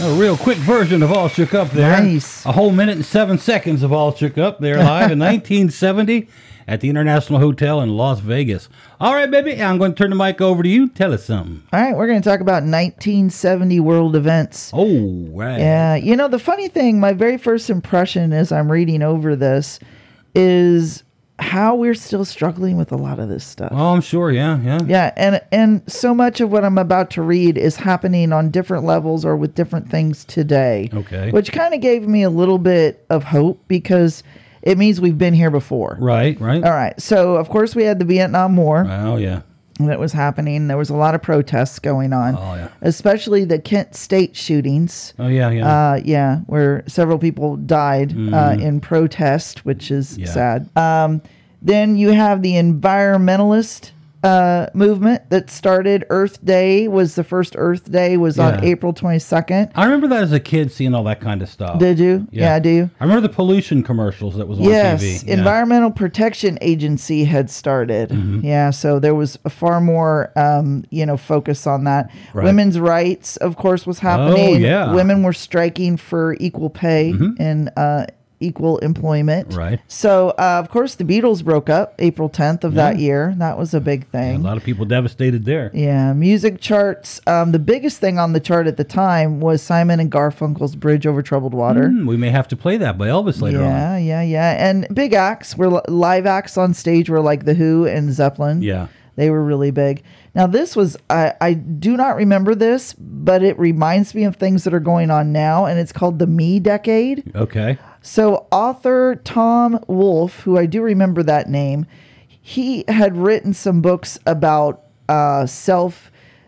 A real quick version of All Shook Up there. Nice. A whole minute and 7 seconds of All Shook Up there live in 1970 at the International Hotel in Las Vegas. All right, baby, I'm going to turn the mic over to you. Tell us something. All right, we're going to talk about 1970 world events. Oh, right. Yeah, you know, the funny thing, my very first impression as I'm reading over this is how we're still struggling with a lot of this stuff. Oh, I'm sure, yeah. Yeah, and so much of what I'm about to read is happening on different levels or with different things today. Okay. Which kind of gave me a little bit of hope because it means we've been here before. Right. All right, so of course we had the Vietnam War. Oh, yeah. That was happening. There was a lot of protests going on. Oh, yeah. Especially the Kent State shootings. Oh, yeah. Yeah, where several people died in protest, which is sad. Then you have the environmentalist movement that started. Earth Day was the first Earth Day was on April 22nd. I remember that as a kid, seeing all that kind of stuff. Did you? Yeah, do you? I remember the pollution commercials that was on TV. Yes, Environmental Protection Agency had started. Yeah, so there was a far more, focus on that. Right. Women's rights, of course, was happening. Oh, yeah. Women were striking for equal pay and equal employment. Right. So, of course, the Beatles broke up April 10th of that year. That was a big thing. A lot of people devastated there. Yeah, music charts. The biggest thing on the chart at the time was Simon and Garfunkel's Bridge Over Troubled Water. We may have to play that by Elvis later on. Yeah. And big acts were live acts on stage were like The Who and Zeppelin. Yeah. They were really big. Now, this was, I do not remember this, but it reminds me of things that are going on now, and it's called the Me Decade. Okay. So author Tom Wolfe, who I do remember that name, he had written some books about self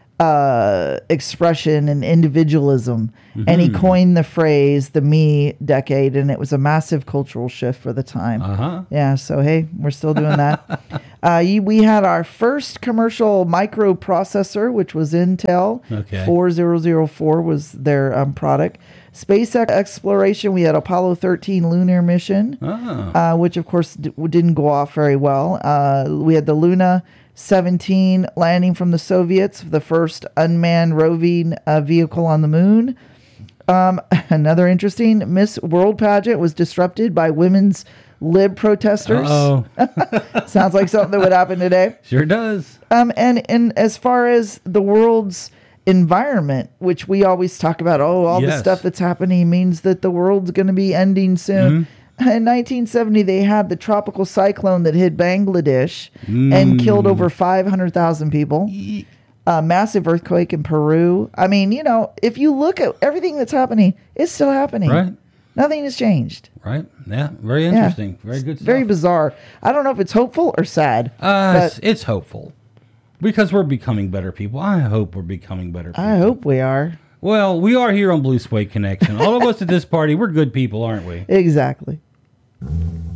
expression and individualism, and he coined the phrase the Me Decade, and it was a massive cultural shift for the time. Yeah, so hey, we're still doing that. We had our first commercial microprocessor, which was Intel. 4004 was their product. Space exploration, we had Apollo 13 lunar mission, which of course didn't go off very well. We had the Luna 17 landing from the Soviets, the first unmanned roving vehicle on the moon. Another interesting, Miss World pageant was disrupted by women's lib protesters. Sounds like something that would happen today. Sure does. And as far as the world's environment, which we always talk about, all the stuff that's happening means that the world's going to be ending soon. In 1970, they had the tropical cyclone that hit Bangladesh and killed over 500,000 people. A massive earthquake in Peru. I mean, if you look at everything that's happening, it's still happening. Right. Nothing has changed. Right. Yeah. Very interesting. Very good stuff. Very bizarre. I don't know if it's hopeful or sad. It's hopeful. Because we're becoming better people. I hope we're becoming better people. I hope we are. Well, we are here on Blue Suede Connection. All of us at this party, we're good people, aren't we? Exactly.